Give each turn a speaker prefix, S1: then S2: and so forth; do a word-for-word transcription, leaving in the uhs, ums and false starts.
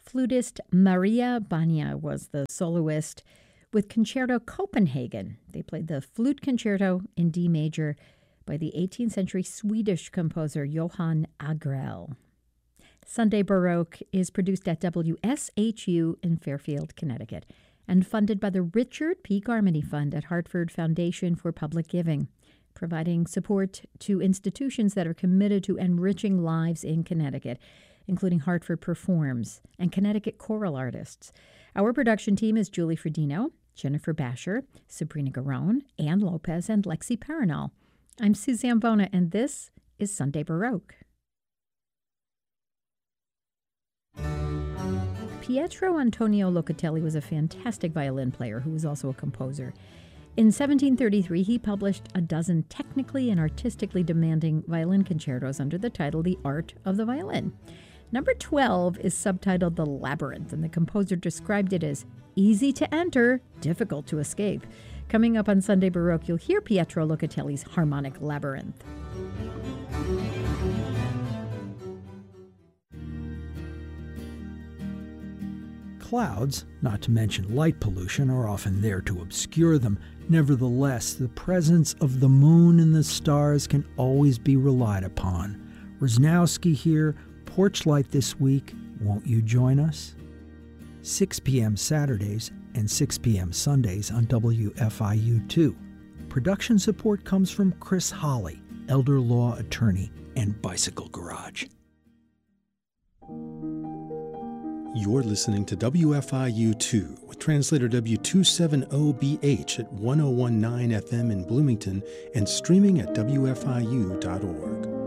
S1: Flutist Maria Bania was the soloist with Concerto Copenhagen. They played the Flute Concerto in D major by the eighteenth century Swedish composer Johann Agrell. Sunday Baroque is produced at W S H U in Fairfield, Connecticut, and funded by the Richard P. Garmany Fund at Hartford Foundation for Public Giving, providing support to institutions that are committed to enriching lives in Connecticut, including Hartford Performs and Connecticut Choral Artists. Our production team is Julie Fredino, Jennifer Basher, Sabrina Garone, Ann Lopez, and Lexi Paranol. I'm Suzanne Bona, and this is Sunday Baroque. Pietro Antonio Locatelli was a fantastic violin player who was also a composer. In seventeen thirty-three, he published a dozen technically and artistically demanding violin concertos under the title The Art of the Violin. Number twelve is subtitled The Labyrinth, and the composer described it as easy to enter, difficult to escape. Coming up on Sunday Baroque, you'll hear Pietro Locatelli's Harmonic Labyrinth.
S2: Clouds, not to mention light pollution, are often there to obscure them. Nevertheless, the presence of the moon and the stars can always be relied upon. Rosnowski here, Porch Light this week. Won't you join us? six p.m. Saturdays and six p.m. Sundays on W F I U two. Production support comes from Chris Holly, elder law attorney and Bicycle Garage.
S3: You're listening to W F I U two with translator W two seventy B H at ten nineteen F M in Bloomington and streaming at W F I U dot org.